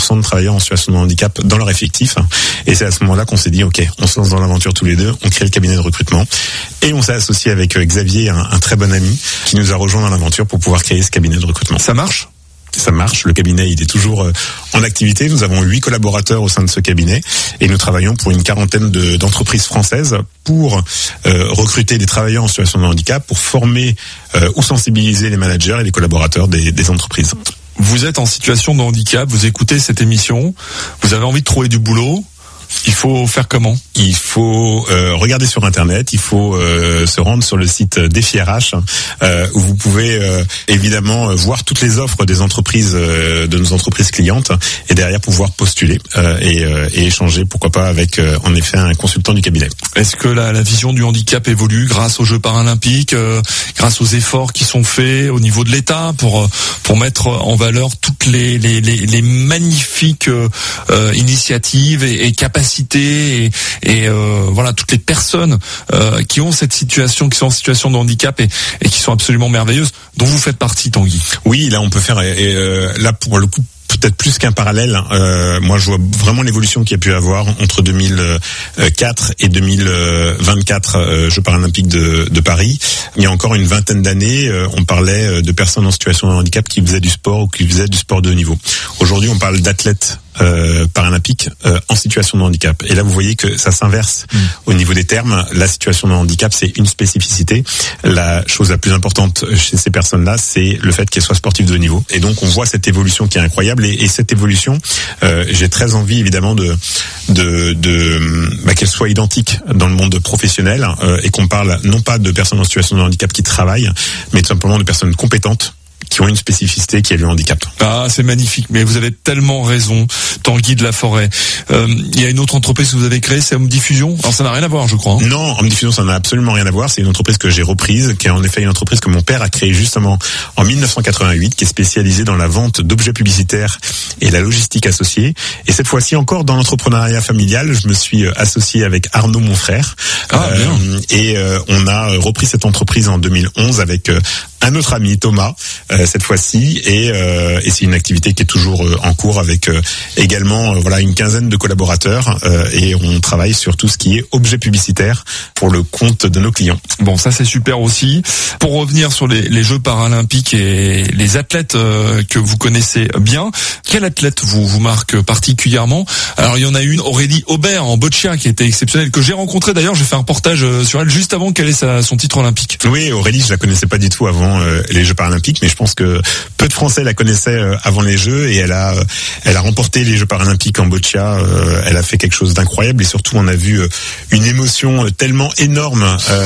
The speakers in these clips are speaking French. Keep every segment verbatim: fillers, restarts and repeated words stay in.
cent de travailleurs en situation de handicap dans leur effectif. Et c'est à ce moment-là qu'on s'est dit, ok, on se lance dans l'aventure tous les deux, on crée le cabinet de recrutement. Et on s'est associé avec Xavier, un, un très bon ami, qui nous a rejoint dans l'aventure pour pouvoir créer ce cabinet de recrutement. Ça marche ? Ça marche, le cabinet il est toujours en activité, nous avons huit collaborateurs au sein de ce cabinet et nous travaillons pour une quarantaine de, d'entreprises françaises pour euh, recruter des travailleurs en situation de handicap, pour former euh, ou sensibiliser les managers et les collaborateurs des, des entreprises. Vous êtes en situation de handicap, vous écoutez cette émission, vous avez envie de trouver du boulot. Il faut faire comment ? Il faut euh, regarder sur Internet, il faut euh, se rendre sur le site Défi R H, euh, où vous pouvez euh, évidemment voir toutes les offres des entreprises, euh, de nos entreprises clientes, et derrière pouvoir postuler euh, et, euh, et échanger, pourquoi pas, avec euh, en effet un consultant du cabinet. Est-ce que la, la vision du handicap évolue grâce aux Jeux paralympiques, euh, grâce aux efforts qui sont faits au niveau de l'État pour pour mettre en valeur toutes les les les, les magnifiques euh, initiatives et, et capacités et, et euh, voilà toutes les personnes euh, qui ont cette situation, qui sont en situation de handicap et, et qui sont absolument merveilleuses, dont vous faites partie, Tanguy. Oui, là on peut faire, et, et euh, là pour le coup, peut-être plus qu'un parallèle. Euh, moi, je vois vraiment l'évolution qu'il y a pu avoir entre deux mille quatre et deux mille vingt-quatre, euh, Jeux paralympiques de, de Paris. Il y a encore une vingtaine d'années, euh, on parlait de personnes en situation de handicap qui faisaient du sport ou qui faisaient du sport de haut niveau. Aujourd'hui, on parle d'athlètes Euh, paralympique euh, en situation de handicap. Et là, vous voyez que ça s'inverse mmh. au niveau des termes. La situation de handicap, c'est une spécificité. La chose la plus importante chez ces personnes-là, c'est le fait qu'elles soient sportives de haut niveau. Et donc, on voit cette évolution qui est incroyable. Et, et cette évolution, euh, j'ai très envie, évidemment, de, de, de bah, qu'elle soit identique dans le monde professionnel euh, et qu'on parle non pas de personnes en situation de handicap qui travaillent, mais tout simplement de personnes compétentes qui ont une spécificité qui est le handicap. Ah, c'est magnifique, mais vous avez tellement raison, Tanguy de la Forêt. Euh, il y a une autre entreprise que vous avez créée, c'est Home Diffusion. Alors ça n'a rien à voir, je crois. Hein. Non, Home Diffusion, ça n'a absolument rien à voir. C'est une entreprise que j'ai reprise, qui est en effet une entreprise que mon père a créée justement en dix-neuf cent quatre-vingt-huit, qui est spécialisée dans la vente d'objets publicitaires et la logistique associée. Et cette fois-ci encore dans l'entrepreneuriat familial, je me suis associé avec Arnaud, mon frère. Ah, bien. Euh, et euh, on a repris cette entreprise en deux mille onze avec euh, un autre ami, Thomas, euh, cette fois-ci, et, euh, et c'est une activité qui est toujours euh, en cours avec euh, également euh, voilà une quinzaine de collaborateurs euh, et on travaille sur tout ce qui est objet publicitaire pour le compte de nos clients. Bon, ça c'est super aussi. Pour revenir sur les, les Jeux paralympiques et les athlètes euh, que vous connaissez bien, quel athlète vous vous marque particulièrement ? Alors il y en a une, Aurélie Aubert en boccia, qui était exceptionnelle, que j'ai rencontrée d'ailleurs. J'ai fait un reportage sur elle juste avant qu'elle ait sa, son titre olympique. Oui, Aurélie, je la connaissais pas du tout avant euh, les Jeux paralympiques, mais je pense que peu de Français la connaissaient euh, avant les Jeux, et elle a euh, elle a remporté les Jeux paralympiques en boccia. Euh, elle a fait quelque chose d'incroyable, et surtout on a vu euh, une émotion euh, tellement énorme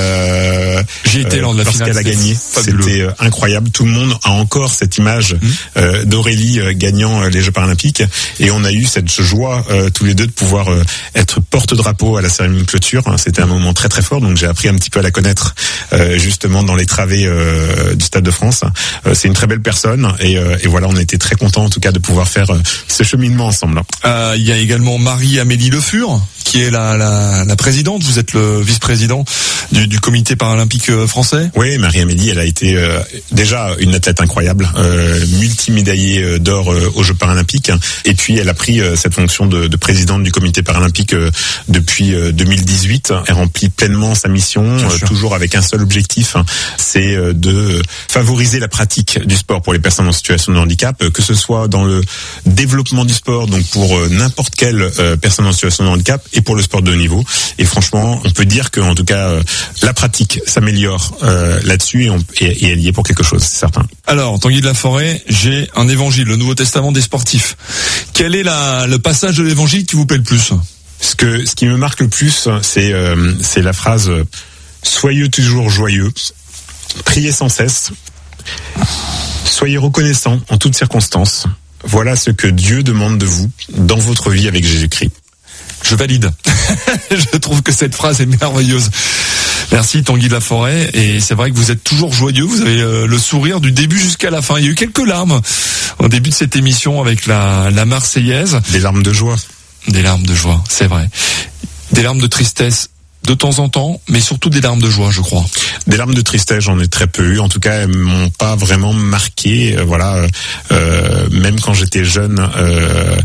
euh, J'ai été lors de la lorsqu'elle finale, a gagné. fabuleux. C'était euh, incroyable. Tout le monde a encore cette image mmh. euh, d'Aurélie euh, gagnant euh, les Jeux paralympiques, et on a eu cette joie euh, tous les deux de pouvoir euh, être porte-drapeau à la cérémonie de clôture. C'était un moment très très fort, donc j'ai appris un petit peu à la connaître euh, justement dans les travées euh, du Stade de France. Euh, c'est une très belle personne, et, euh, et voilà, on a été très contents en tout cas de pouvoir faire euh, ce cheminement ensemble. Euh, il y a également Marie-Amélie Le Fur, qui est la, la, la présidente. Vous êtes le vice-président du, du comité paralympique français. Oui, Marie-Amélie, elle a été euh, déjà une athlète incroyable, euh, multimédaillée d'or euh, aux Jeux paralympiques, et puis elle a pris euh, cette fonction de, de présidente du comité paralympique euh, depuis euh, deux mille dix-huit. Elle remplit pleinement sa mission, euh, toujours avec un seul objectif, c'est euh, de favoriser la pratique du sport pour les personnes en situation de handicap, que ce soit dans le développement du sport, donc pour euh, n'importe quelle euh, personne en situation de handicap, et pour le sport de haut niveau. Et franchement, on peut dire que en tout cas euh, la pratique s'améliore euh, là-dessus, et, on, et, et elle y est pour quelque chose, c'est certain. Alors, Tanguy de la Forêt, j'ai un évangile, le Nouveau Testament des sportifs. Quel est la, le passage de l'évangile qui vous plaît le plus ? Ce que ce qui me marque le plus, c'est euh, c'est la phrase euh, « Soyez toujours joyeux, priez sans cesse, soyez reconnaissants en toutes circonstances. Voilà ce que Dieu demande de vous dans votre vie avec Jésus-Christ. » Je valide. Je trouve que cette phrase est merveilleuse. Merci Tanguy de la Forêt, et c'est vrai que vous êtes toujours joyeux, vous avez euh, le sourire du début jusqu'à la fin. Il y a eu quelques larmes au début de cette émission avec la, la Marseillaise. Des larmes de joie. Des larmes de joie, c'est vrai. Des larmes de tristesse de temps en temps, mais surtout des larmes de joie, je crois. Des larmes de tristesse, j'en ai très peu eu. En tout cas, elles m'ont pas vraiment marqué. Euh, voilà, euh, même quand j'étais jeune, euh,